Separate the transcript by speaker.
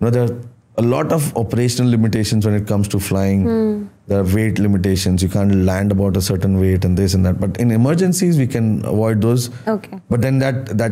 Speaker 1: there are a lot of operational limitations when it comes to flying. There are weight limitations. You can't land about a certain weight and this and that. But in emergencies, we can avoid those.
Speaker 2: Okay.
Speaker 1: But then that